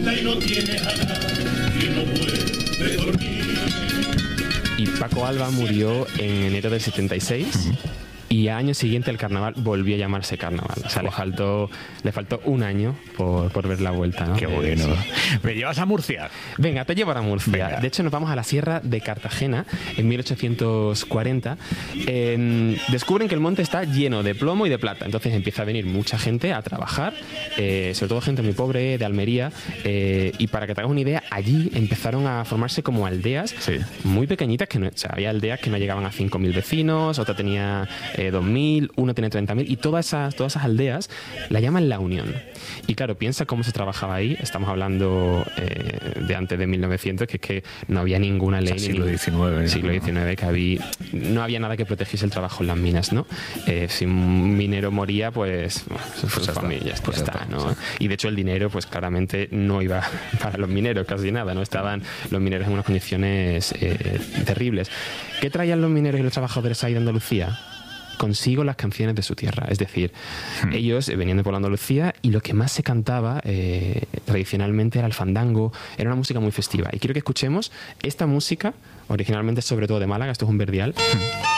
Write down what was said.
Y Paco Alba murió en enero del 76. Y al año siguiente el carnaval volvió a llamarse carnaval. O sea, le faltó un año por ver la vuelta, ¿no? Qué bueno. ¿Me llevas a Murcia? Venga, te llevo a Murcia. Venga. De hecho, nos vamos a la Sierra de Cartagena en 1840. Descubren que el monte está lleno de plomo y de plata. Entonces empieza a venir mucha gente a trabajar, sobre todo gente muy pobre de Almería. Y para que te hagas una idea, allí empezaron a formarse como aldeas muy pequeñitas. Había aldeas que no llegaban a 5.000 vecinos, otra tenía 2.000, uno tiene 30.000, y todas esas aldeas la llaman La Unión. Y claro, piensa cómo se trabajaba ahí. Estamos hablando de antes de 1900, que es que no había ninguna ley. Siglo XIX, que no había nada que protegiese el trabajo en las minas, ¿no? Si un minero moría, pues su familia ya está, ¿no? Y de hecho el dinero, pues claramente no iba para los mineros, casi nada, ¿no? Estaban los mineros en unas condiciones terribles. ¿Qué traían los mineros y los trabajadores ahí de Andalucía? Consigo las canciones de su tierra. Es decir, ellos venían de por Andalucía y lo que más se cantaba tradicionalmente era el fandango, era una música muy festiva. Y quiero que escuchemos esta música, originalmente sobre todo de Málaga, esto es un verdial.